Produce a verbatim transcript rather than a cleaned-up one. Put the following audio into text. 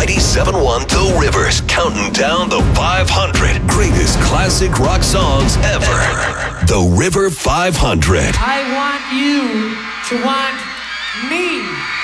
ninety-seven point one The Rivers, counting down the five hundred greatest classic rock songs ever. The River five hundred. I want you to want me.